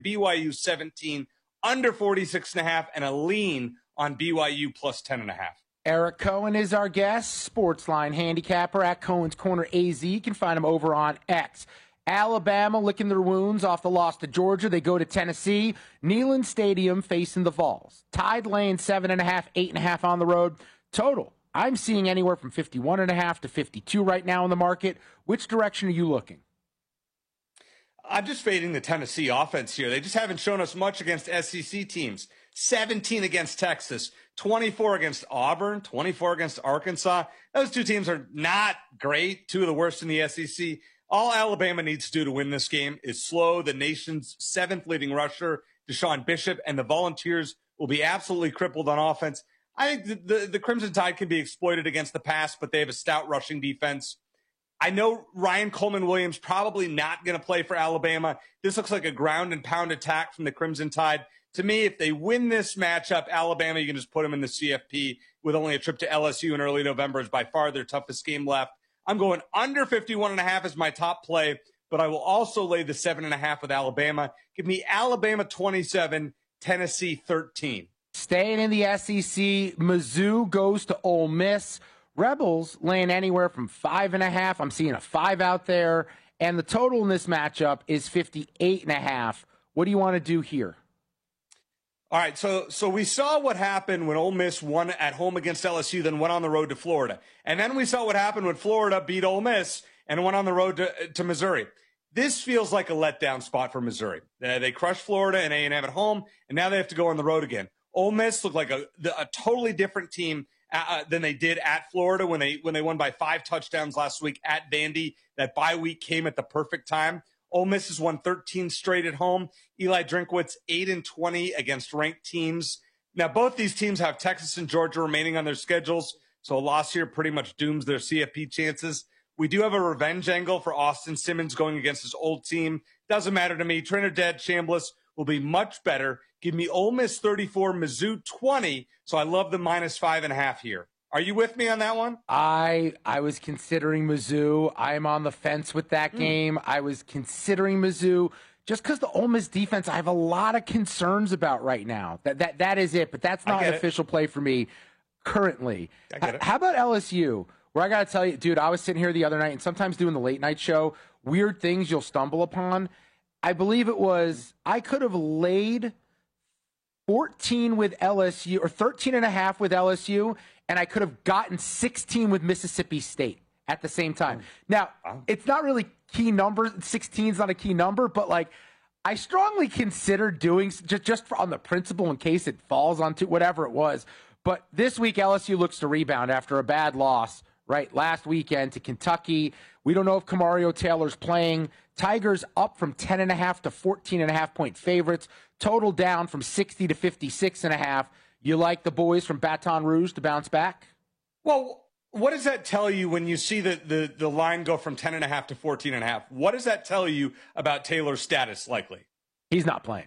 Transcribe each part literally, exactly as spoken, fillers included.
B Y U seventeen, under forty-six and a half, and a lean on B Y U plus ten and a half. Eric Cohen is our guest, Sportsline handicapper at Cohen's Corner A Z. You can find him over on X. Alabama licking their wounds off the loss to Georgia. They go to Tennessee. Neyland Stadium facing the Vols. Tide laying seven and a half, eight and a half on the road. Total, I'm seeing anywhere from fifty-one and a half to fifty-two right now in the market. Which direction are you looking? I'm just fading the Tennessee offense here. They just haven't shown us much against S E C teams. seventeen against Texas, twenty-four against Auburn, twenty-four against Arkansas. Those two teams are not great, two of the worst in the S E C. All Alabama needs to do to win this game is slow the nation's seventh leading rusher, Deshaun Bishop, and the Volunteers will be absolutely crippled on offense. I think the, the, the Crimson Tide can be exploited against the pass, but they have a stout rushing defense. I know Ryan Coleman-Williams probably not going to play for Alabama. This looks like a ground and pound attack from the Crimson Tide. To me, if they win this matchup, Alabama, you can just put them in the C F P with only a trip to L S U in early November is by far their toughest game left. I'm going under fifty-one and a half as my top play, but I will also lay the seven and a half with Alabama. Give me Alabama twenty-seven, Tennessee thirteen. Staying in the S E C, Mizzou goes to Ole Miss. Rebels laying anywhere from five and a half. I'm seeing a five out there, and the total in this matchup is fifty-eight and a half. What do you want to do here? All right, so so we saw what happened when Ole Miss won at home against L S U, then went on the road to Florida. And then we saw what happened when Florida beat Ole Miss and went on the road to, to Missouri. This feels like a letdown spot for Missouri. Uh, they crushed Florida and A and M at home, and now they have to go on the road again. Ole Miss looked like a, a totally different team uh, than they did at Florida when they when they won by five touchdowns last week at Vandy. That bye week came at the perfect time. Ole Miss has won thirteen straight at home. Eli Drinkwitz, eight and twenty against ranked teams. Now, both these teams have Texas and Georgia remaining on their schedules, so a loss here pretty much dooms their C F P chances. We do have a revenge angle for Austin Simmons going against his old team. Doesn't matter to me. Trinidad Chambliss will be much better. Give me Ole Miss thirty-four, Mizzou twenty, so I love the minus five and a half here. Are you with me on that one? I I was considering Mizzou. I'm on the fence with that mm. game. I was considering Mizzou just because the Ole Miss defense I have a lot of concerns about right now. That that that is it, but that's not an official play for me currently. I get it. How about L S U? Where I got to tell you, dude, I was sitting here the other night and sometimes doing the late night show, weird things you'll stumble upon. I believe it was I could have laid fourteen with L S U or thirteen and a half with L S U, and I could have gotten sixteen with Mississippi State at the same time. Now, it's not really key number. sixteen is not a key number, but like I strongly consider doing just just for, on the principle in case it falls onto whatever it was. But this week, L S U looks to rebound after a bad loss, right, last weekend to Kentucky. We don't know if Kamario Taylor's playing. Tigers up from ten and a half to fourteen and a half point favorites. Total down from sixty to fifty-six and a half. You like the boys from Baton Rouge to bounce back? Well, what does that tell you when you see the, the, the line go from ten and a half to fourteen and a half? What does that tell you about Taylor's status likely? He's not playing.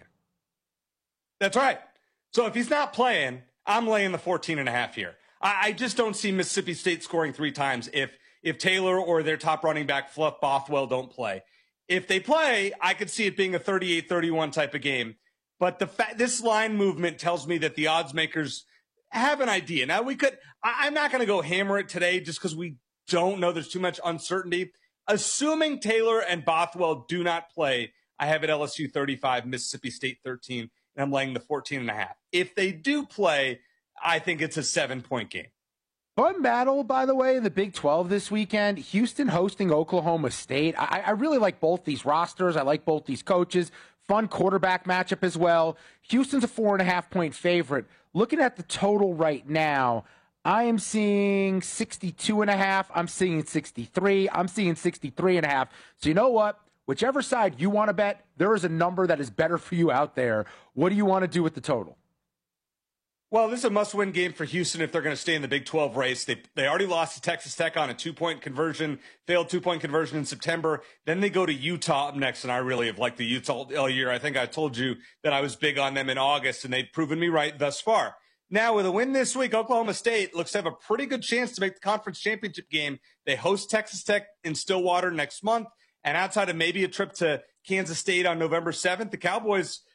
That's right. So if he's not playing, I'm laying the fourteen and a half here. I, I just don't see Mississippi State scoring three times if if Taylor or their top running back Fluff Bothwell don't play. If they play, I could see it being a thirty-eight thirty-one type of game. But the fa- this line movement tells me that the odds makers have an idea. Now, we could – I'm not going to go hammer it today just because we don't know. There's too much uncertainty. Assuming Taylor and Bothwell do not play, I have at L S U thirty-five, Mississippi State thirteen, and I'm laying the fourteen and a half. If they do play, I think it's a seven-point game. Fun battle, by the way, in the Big twelve this weekend. Houston hosting Oklahoma State. I, I really like both these rosters. I like both these coaches. Fun quarterback matchup as well. Houston's a four and a half point favorite. Looking at the total right now, I am seeing sixty-two and a half. I'm seeing sixty-three. I'm seeing sixty-three and a half. So you know what? Whichever side you want to bet, there is a number that is better for you out there. What do you want to do with the total? Well, this is a must-win game for Houston if they're going to stay in the Big twelve race. They they already lost to Texas Tech on a two-point conversion, failed two-point conversion in September. Then they go to Utah up next, and I really have liked the Utah all year. I think I told you that I was big on them in August, and they've proven me right thus far. Now, with a win this week, Oklahoma State looks to have a pretty good chance to make the conference championship game. They host Texas Tech in Stillwater next month, And outside of maybe a trip to Kansas State on November seventh, the Cowboys